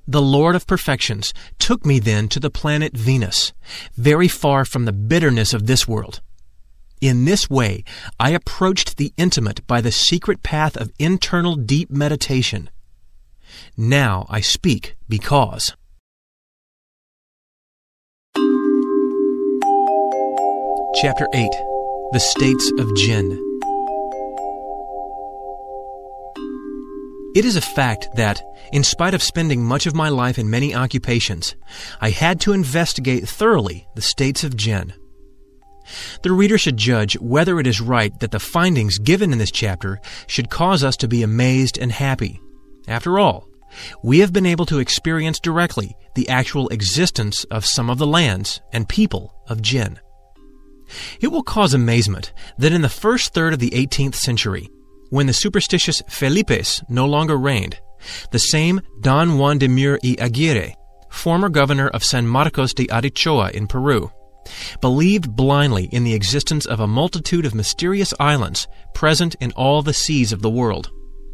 The Lord of Perfections took me then to the planet Venus, very far from the bitterness of this world. In this way, I approached the intimate by the secret path of internal deep meditation. Now I speak because. Chapter 8. The States of Jinn. It is a fact that, in spite of spending much of my life in many occupations, I had to investigate thoroughly the states of Jinn. The reader should judge whether it is right that the findings given in this chapter should cause us to be amazed and happy. After all, we have been able to experience directly the actual existence of some of the lands and people of Jinn. It will cause amazement that in the first third of the 18th century, when the superstitious Felipes no longer reigned, the same Don Juan de Mur y Aguirre, former governor of San Marcos de Arichoa in Peru, believed blindly in the existence of a multitude of mysterious islands present in all the seas of the world.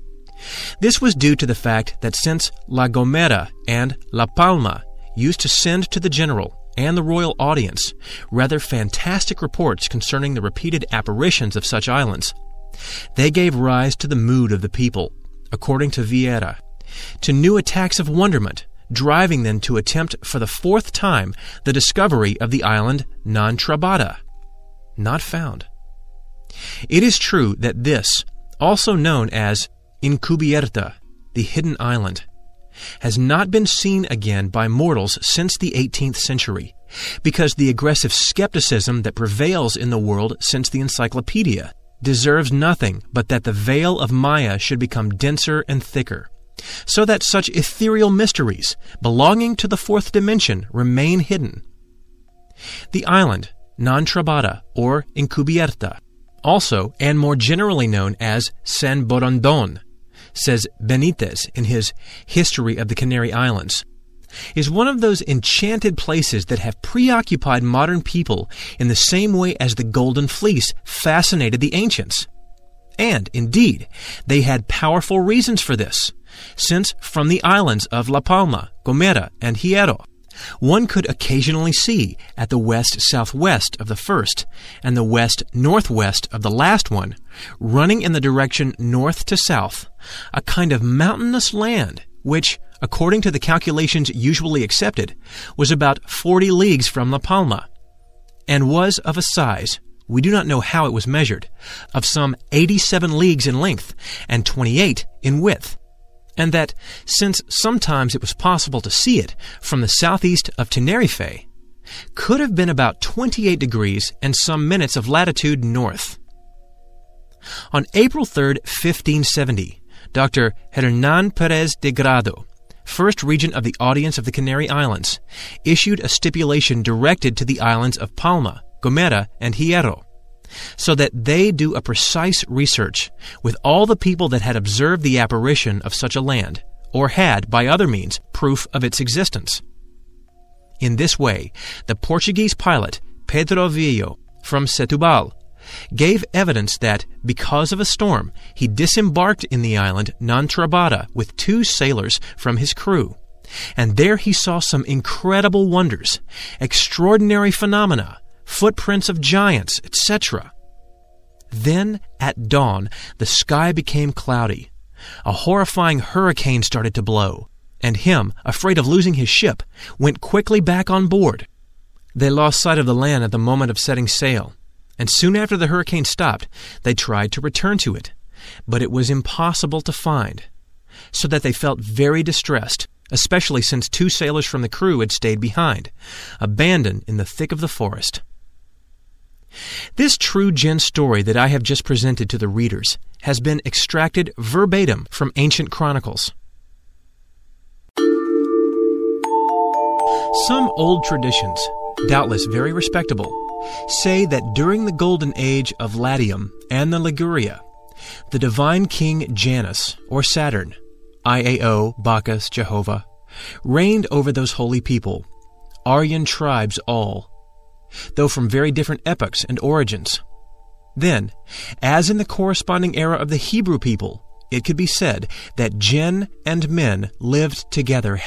This was due to the fact that since La Gomera and La Palma used to send to the general and the royal audience rather fantastic reports concerning the repeated apparitions of such islands, they gave rise to the mood of the people, according to Vieira, to new attacks of wonderment, driving them to attempt for the fourth time the discovery of the island Non-Trabada, not found. It is true that this, also known as Encubierta, the hidden island, has not been seen again by mortals since the 18th century, because the aggressive skepticism that prevails in the world since the encyclopedia deserves nothing but that the veil of Maya should become denser and thicker, so that such ethereal mysteries belonging to the fourth dimension remain hidden. The island, Non-Trabada, or Encubierta, also and more generally known as San Borondon, says Benitez in his History of the Canary Islands, is one of those enchanted places that have preoccupied modern people in the same way as the Golden Fleece fascinated the ancients. And, indeed, they had powerful reasons for this, since from the islands of La Palma, Gomera, and Hierro, one could occasionally see, at the west-southwest of the first and the west-northwest of the last one, running in the direction north to south, a kind of mountainous land which, according to the calculations usually accepted, was about 40 leagues from La Palma, and was of a size, we do not know how it was measured, of some 87 leagues in length and 28 in width, and that, since sometimes it was possible to see it from the southeast of Tenerife, could have been about 28 degrees and some minutes of latitude north. On April 3, 1570, Dr. Hernan Perez de Grado, first regent of the Audience of the Canary Islands, issued a stipulation directed to the islands of Palma, Gomera, and Hierro, so that they do a precise research with all the people that had observed the apparition of such a land, or had, by other means, proof of its existence. In this way, the Portuguese pilot Pedro Villo, from Setúbal, gave evidence that, because of a storm, he disembarked in the island Non-Trabada with 2 sailors from his crew, and there he saw some incredible wonders, extraordinary phenomena, footprints of giants, etc. Then, at dawn, the sky became cloudy. A horrifying hurricane started to blow, and him, afraid of losing his ship, went quickly back on board. They lost sight of the land at the moment of setting sail, and soon after the hurricane stopped, they tried to return to it, but it was impossible to find, so that they felt very distressed, especially since 2 sailors from the crew had stayed behind, abandoned in the thick of the forest. This true Jinn story that I have just presented to the readers has been extracted verbatim from ancient chronicles. Some old traditions, doubtless very respectable, say that during the golden age of Latium and the Liguria, the divine king Janus, or Saturn, Iao, Bacchus, Jehovah, reigned over those holy people, Aryan tribes all, though from very different epochs and origins. Then, as in the corresponding era of the Hebrew people, it could be said that jinn and men lived together